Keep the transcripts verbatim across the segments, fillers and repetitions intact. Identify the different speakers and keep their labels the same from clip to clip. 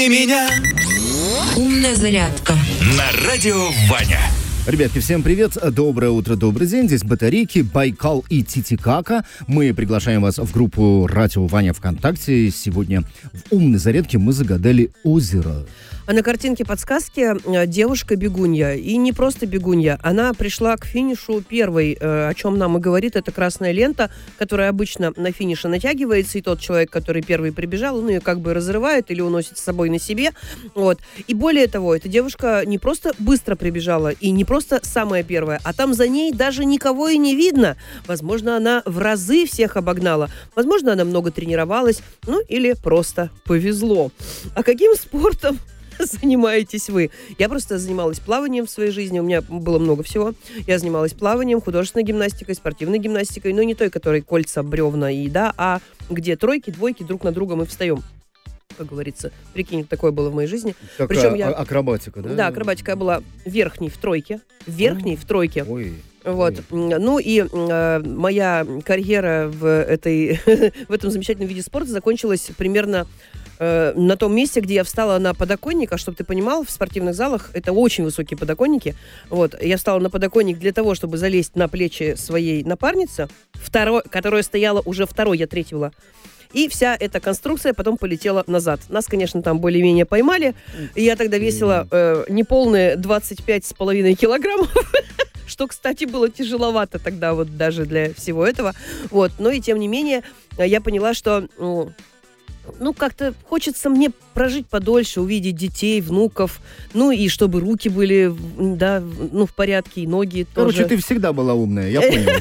Speaker 1: И меня.
Speaker 2: Умная зарядка.
Speaker 1: На радио Ваня.
Speaker 3: Ребятки, всем привет, доброе утро, добрый день, здесь Батарейки, Байкал и Титикака. Мы приглашаем вас в группу «Радио Ваня» ВКонтакте. Сегодня в «Умной зарядке» мы загадали озеро.
Speaker 4: А на картинке подсказки девушка-бегунья. И не просто бегунья. Она пришла к финишу первой, о чем нам и говорит эта красная лента, которая обычно на финише натягивается, и тот человек, который первый прибежал, он ее как бы разрывает или уносит с собой на себе. Вот. И более того, эта девушка не просто быстро прибежала, и не просто самая первая, а там за ней даже никого и не видно. Возможно, она в разы всех обогнала. Возможно, она много тренировалась, ну или просто повезло. А каким спортом занимаетесь вы? Я просто занималась плаванием в своей жизни, у меня было много всего. Я занималась плаванием, художественной гимнастикой, спортивной гимнастикой, но не той, которой кольца, бревна и да, а где тройки, двойки друг на друга мы встаем. Как говорится, прикинь, такое было в моей жизни.
Speaker 3: Такая
Speaker 4: Причем я...
Speaker 3: акробатика, да?
Speaker 4: Да, акробатика. Я была верхней в тройке. Верхней в тройке.
Speaker 3: Ой.
Speaker 4: Вот. Ой. Ну и э, моя карьера в, этой, в этом замечательном виде спорта закончилась примерно э, на том месте, где я встала на подоконник. А чтобы ты понимал, в спортивных залах это очень высокие подоконники. Вот. Я встала на подоконник для того, чтобы залезть на плечи своей напарницы, второй, которая стояла уже второй, я третья была. И вся эта конструкция потом полетела назад. Нас, конечно, там более-менее поймали. И я тогда весила э, неполные двадцать пять с половиной килограммов. Что, кстати, было тяжеловато тогда вот даже для всего этого. Вот. Но и тем не менее я поняла, что... Ну, как-то хочется мне прожить подольше, увидеть детей, внуков, ну, и чтобы руки были, да, ну, в порядке, и ноги тоже.
Speaker 3: Короче, ты всегда была умная, я понял.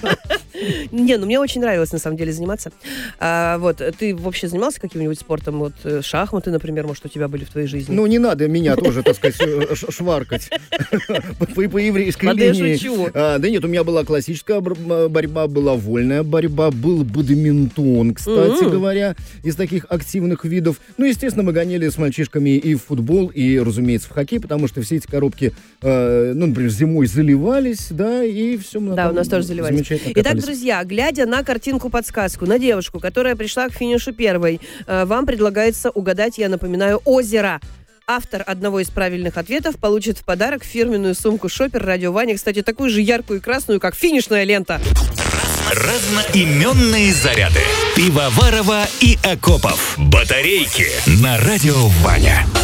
Speaker 4: Не, ну, мне очень нравилось, на самом деле, заниматься. А, вот, ты вообще занимался каким-нибудь спортом? Вот, шахматы, например, может, у тебя были в твоей жизни?
Speaker 3: Ну, не надо меня тоже, так сказать, шваркать по еврейской линии.
Speaker 4: Я шучу.
Speaker 3: Да нет, у меня была классическая борьба, была вольная борьба, был бадминтон, кстати говоря, из таких активных видов. Ну, естественно, мы гоняли с мальчишками и в футбол, и, разумеется, в хоккей, потому что все эти коробки, э, ну, например, зимой заливались, да, и все.
Speaker 4: Да, у нас тоже заливались. Итак, друзья, глядя на картинку-подсказку, на девушку, которая пришла к финишу первой, э, вам предлагается угадать, я напоминаю, озеро. Автор одного из правильных ответов получит в подарок фирменную сумку «Шопер» Радио Ваня, кстати, такую же яркую и красную, как финишная лента.
Speaker 1: Разноименные заряды. Пивоварова и Акопов. Батарейки на радио Ваня.